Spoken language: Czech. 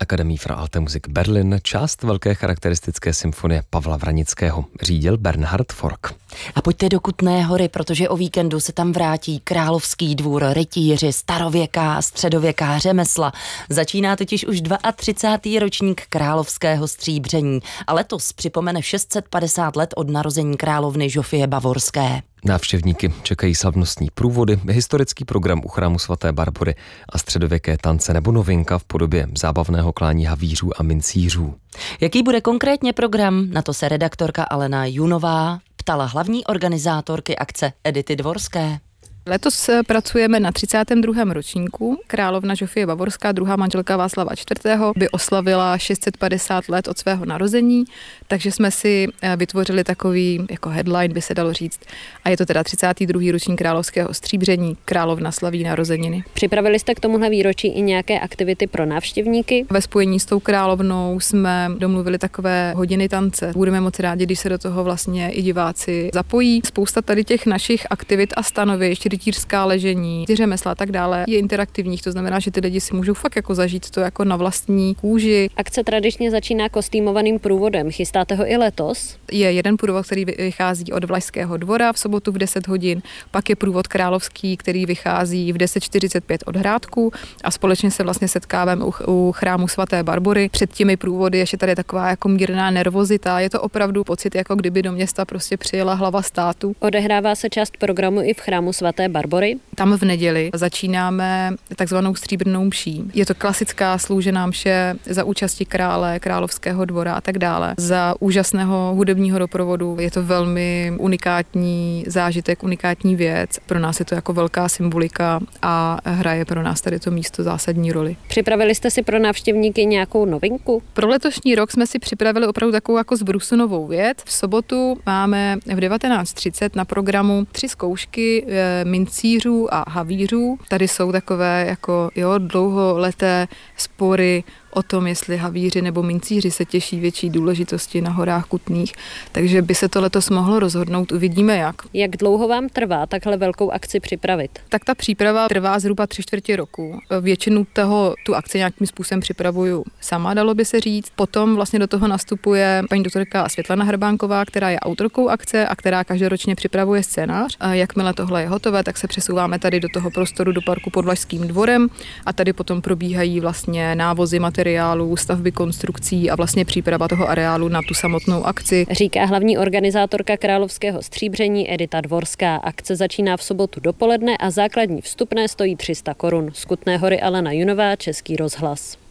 Akademie für Alte Musik Berlin část velké charakteristické symfonie Pavla Vranického. Řídil Bernhard Fork. A pojďte do Kutné Hory, protože o víkendu se tam vrátí Královský dvůr, rytíři, starověká, středověká řemesla. Začíná totiž už 32. ročník královského stříbření a letos připomene 650 let od narození královny Žofie Bavorské. Návštěvníky čekají slavnostní průvody, historický program u chrámu svaté Barbory a středověké tance nebo novinka v podobě zábavného klání havířů a mincířů. Jaký bude konkrétně program? Na to se redaktorka Alena Junová ptala hlavní organizátorky akce Edity Dvorské. Letos pracujeme na 32. ročníku. Královna Žofie Bavorská, druhá manželka Václava IV., by oslavila 650 let od svého narození, takže jsme si vytvořili takový jako headline, by se dalo říct. A je to teda 32. ročník královského stříbření, královna slaví narozeniny. Připravili jste k tomuhle výročí i nějaké aktivity pro návštěvníky? Ve spojení s tou královnou jsme domluvili takové hodiny tance. Budeme moc rádi, když se do toho vlastně i diváci zapojí. Spousta tady těch našich aktivit a stanovišť, rytířská ležení, řemesla a tak dále, je interaktivních, to znamená, že ty lidi si můžou fakt jako zažít to jako na vlastní kůži. Akce tradičně začíná kostýmovaným průvodem. Chystáte ho i letos? Je jeden průvod, který vychází od Vlašského dvora v sobotu v 10 hodin, pak je průvod královský, který vychází v 10:45 od Hrádku a společně se vlastně setkáváme u chrámu svaté Barbory. Před těmi průvody ještě tady taková jako mírná nervozita, je to opravdu pocit, jako kdyby do města prostě přijela hlava státu. Odehrává se část programu i v chrámu svaté Barbory? Tam v neděli začínáme takzvanou stříbrnou mší. Je to klasická sloužená mše za účasti krále, královského dvora a tak dále. Za úžasného hudebního doprovodu je to velmi unikátní zážitek, unikátní věc. Pro nás je to jako velká symbolika a hraje pro nás tady to místo zásadní roli. Připravili jste si pro návštěvníky nějakou novinku? Pro letošní rok jsme si připravili opravdu takovou jako zbrusu novou věc. V sobotu máme v 19:30 na programu 3 zkoušky mincířů a havířů. Tady jsou takové jako dlouholeté spory o tom, jestli havíři nebo mincíři se těší větší důležitosti na horách Kutných, takže by se to letos mohlo rozhodnout, uvidíme jak. Jak dlouho vám trvá takhle velkou akci připravit? Tak ta příprava trvá zhruba 3/4 roku. Většinu tu akci nějakým způsobem připravuju sama, dalo by se říct. Potom vlastně do toho nastupuje paní doktorka Světlana Hrbánková, která je autorkou akce a která každoročně připravuje scénář. A jakmile tohle je hotové, tak se přesouváme tady do toho prostoru do parku pod Vlašským dvorem a tady potom probíhají vlastně návozy materiálů, stavby konstrukcí a vlastně příprava toho areálu na tu samotnou akci. Říká hlavní organizátorka královského stříbření Edita Dvorská. Akce začíná v sobotu dopoledne a základní vstupné stojí 300 korun. Z Kutné Hory Alena Junová, Český rozhlas.